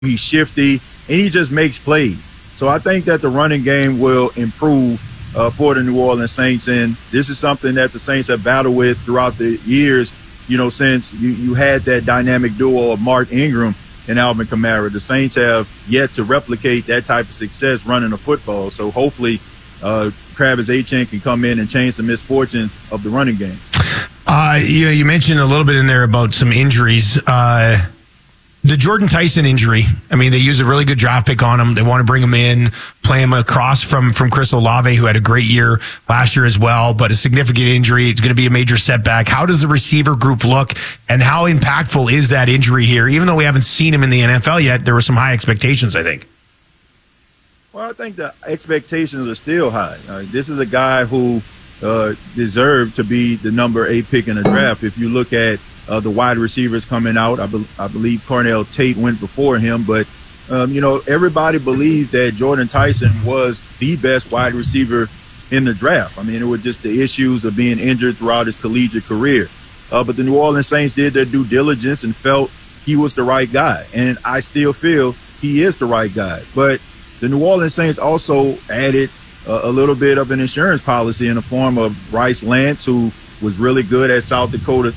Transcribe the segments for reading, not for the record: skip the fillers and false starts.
He's shifty, and he just makes plays. So I think that the running game will improve for the New Orleans Saints, and this is something that the Saints have battled with throughout the years, since you had that dynamic duo of Mark Ingram and Alvin Kamara. The Saints have yet to replicate that type of success running a football. So hopefully Travis Etienne can come in and change the misfortunes of the running game. You mentioned a little bit in there about some injuries. The Jordan Tyson injury, they used a really good draft pick on him. They want to bring him in, play him across from Chris Olave, who had a great year last year as well, but a significant injury. It's going to be a major setback. How does the receiver group look, and how impactful is that injury here? Even though we haven't seen him in the NFL yet, there were some high expectations, I think. Well, I think the expectations are still high. This is a guy who deserved to be the number 8 pick in the draft. If you look at the wide receivers coming out, I believe Cornell Tate went before him, but everybody believed that Jordan Tyson was the best wide receiver in the draft. It was just the issues of being injured throughout his collegiate career. But the New Orleans Saints did their due diligence and felt he was the right guy, and I still feel he is the right guy. But the New Orleans Saints also added a little bit of an insurance policy in the form of Bryce Lance, who was really good at North Dakota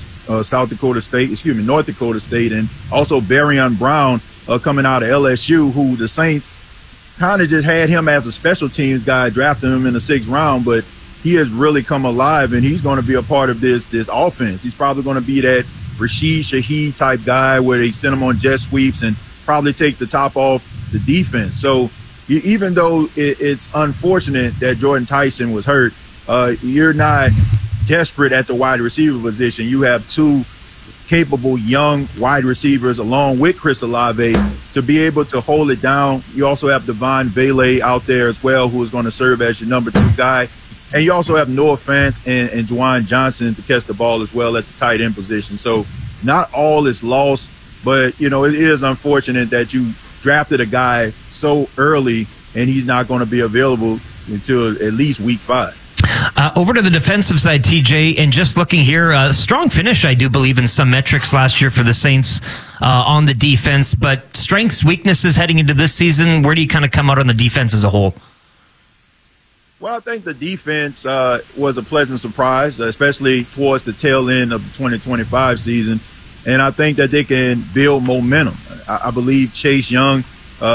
State, and also Barrion Brown coming out of LSU, who the Saints kind of just had him as a special teams guy, drafting him in the 6th round, but he has really come alive, and he's going to be a part of this offense. He's probably going to be that Rashid Shaheed type guy where they send him on jet sweeps and probably take the top off the defense. So even though it's unfortunate that Jordan Tyson was hurt, you're not desperate at the wide receiver position. You have 2 capable young wide receivers along with Chris Olave to be able to hold it down. You also have Devon Bailey out there as well, who is going to serve as your number 2 guy. And you also have Noah Fant and Juwan Johnson to catch the ball as well at the tight end position. So not all is lost, but it is unfortunate that you drafted a guy so early and he's not going to be available until at least week 5. Over to the defensive side, TJ, and just looking here, strong finish, I do believe, in some metrics last year for the Saints on the defense. But strengths, weaknesses heading into this season, where do you kind of come out on the defense as a whole? Well, I think the defense was a pleasant surprise, especially towards the tail end of the 2025 season. And I think that they can build momentum. I believe Chase Young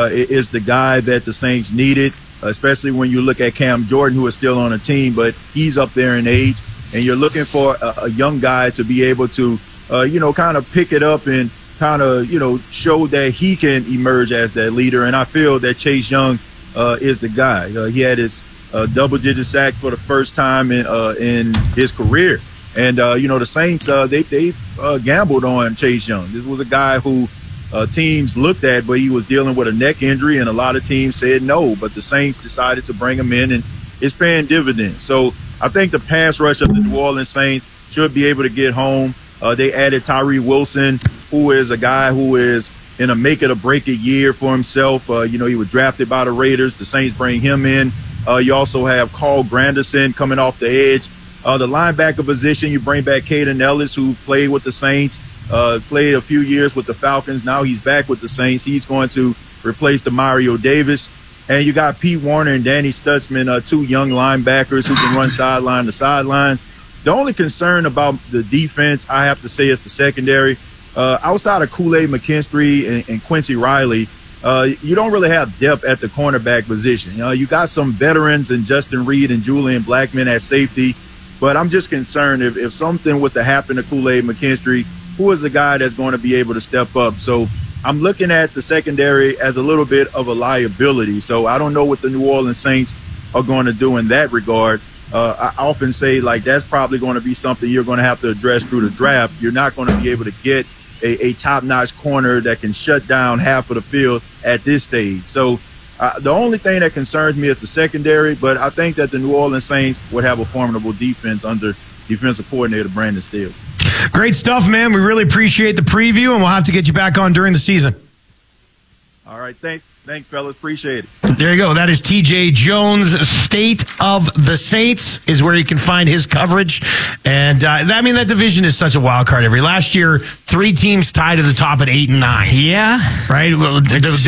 is the guy that the Saints needed, especially when you look at Cam Jordan, who is still on the team, but he's up there in age, and you're looking for a young guy to be able to, kind of pick it up and kind of, show that he can emerge as that leader. And I feel that Chase Young is the guy. He had his double-digit sack for the first time in his career. And, the Saints, they gambled on Chase Young. This was a guy who teams looked at, but he was dealing with a neck injury, and a lot of teams said no. But the Saints decided to bring him in, and it's paying dividends. So I think the pass rush of the New Orleans Saints should be able to get home. They added Tyree Wilson, who is a guy who is in a make-it-or-break-it year for himself. He was drafted by the Raiders. The Saints bring him in. You also have Carl Granderson coming off the edge. The linebacker position, you bring back Caden Ellis, who played with the Saints. Played a few years with the Falcons. Now he's back with the Saints. He's going to replace Demario Davis. And you got Pete Warner and Danny Stutzman, 2 young linebackers who can run sideline to sidelines. The only concern about the defense, I have to say, is the secondary. Outside of Kool-Aid McKinstry and Quincy Riley, you don't really have depth at the cornerback position. You got some veterans in Justin Reed and Julian Blackman at safety. But I'm just concerned if something was to happen to Kool-Aid McKinstry, who is the guy that's going to be able to step up? So I'm looking at the secondary as a little bit of a liability. So I don't know what the New Orleans Saints are going to do in that regard. I often say, that's probably going to be something you're going to have to address through the draft. You're not going to be able to get a top-notch corner that can shut down half of the field at this stage. So the only thing that concerns me is the secondary, but I think that the New Orleans Saints would have a formidable defense under defensive coordinator Brandon Steele. Great stuff, man. We really appreciate the preview, and we'll have to get you back on during the season. All right. Thanks, fellas. Appreciate it. There you go. That is TJ Jones. State of the Saints is where you can find his coverage. And that division is such a wild card. Last year, 3 teams tied at the top at 8 and 9. Yeah. Right? Well,